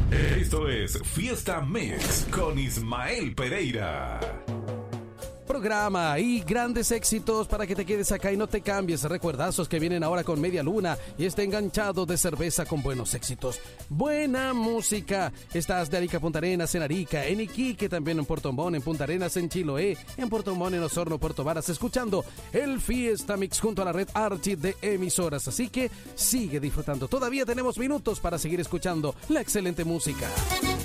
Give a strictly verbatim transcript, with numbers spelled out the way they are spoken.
Esto es Fiesta Mix con Ismael Pereira. Programa y grandes éxitos para que te quedes acá y no te cambies. Recuerdazos que vienen ahora con Media Luna y este enganchado de cerveza con buenos éxitos. Buena música. Estás de Arica a Punta Arenas en Arica, en Iquique, también en Puerto Montt, en Punta Arenas, en Chiloé, en Puerto Montt, en Osorno, Puerto Varas, escuchando el Fiesta Mix junto a la red Archie de emisoras. Así que sigue disfrutando. Todavía tenemos minutos para seguir escuchando la excelente música.